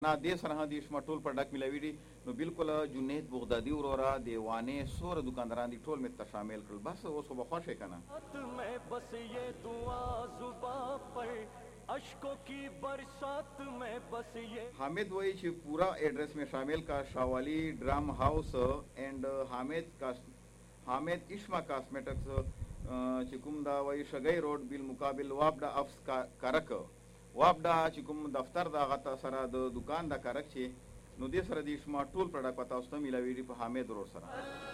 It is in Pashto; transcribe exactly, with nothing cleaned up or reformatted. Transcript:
ना दे सره د شما ټول پروډکټ ملاوي نو بالکل جنید بغدادي ورورا دیوانه سور دکانداران دي ټول مت شامل کړل بس اوس به خوښه کنه میں بس یہ دعا زباں پر اشکوں کی برسات میں بس یہ حامد وای چې پورا ایڈریس میں شامل کا شاوالی ڈرام ہاؤس اینڈ حامد کا حامد اشما کاسمیٹکس چې کوم دا وای شګي روډ بل مقابل وابډا افس کرک وابډا چې کوم دفتر دا غته سره د دکان دا کرک چې نو دې سره د شما ټول پروډکټ پتا اوس ته ملاوي په حامد ورور سره